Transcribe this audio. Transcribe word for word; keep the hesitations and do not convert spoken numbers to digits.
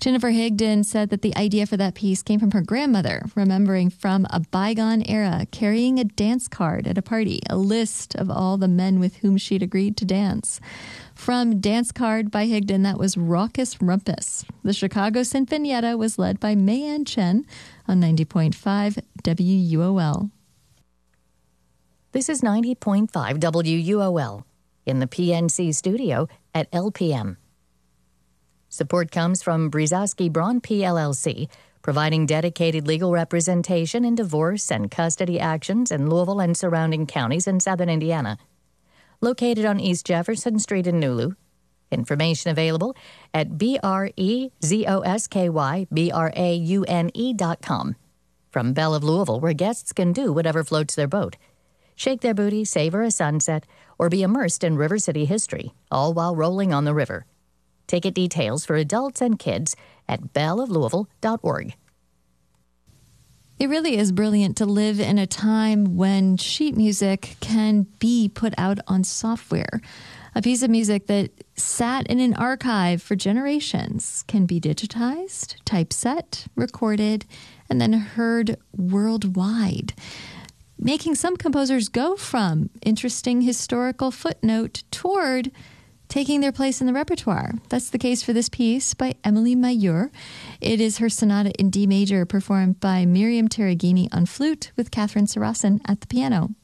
Jennifer Higdon said that the idea for that piece came from her grandmother, remembering from a bygone era carrying a dance card at a party, a list of all the men with whom she'd agreed to dance. From Dance Card by Higdon, that was Raucous Rumpus. The Chicago Sinfonietta was led by Mayan Chen on ninety point five W U O L. This is ninety point five W U O L in the P N C studio at L P M. Support comes from Brzezowski Braun P L L C, providing dedicated legal representation in divorce and custody actions in Louisville and surrounding counties in southern Indiana. Located on East Jefferson Street in Nulu. Information available at B R E Z O S K Y B R A U N E dot com. From Belle of Louisville, where guests can do whatever floats their boat. Shake their booty, savor a sunset, or be immersed in River City history, all while rolling on the river. Ticket details for adults and kids at belle of louisville dot org. It really is brilliant to live in a time when sheet music can be put out on software. A piece of music that sat in an archive for generations can be digitized, typeset, recorded, and then heard worldwide, making some composers go from interesting historical footnote toward taking their place in the repertoire. That's the case for this piece by Emily Mayur. It is her sonata in D major performed by Miriam Terragini on flute with Catherine Sarasin at the piano.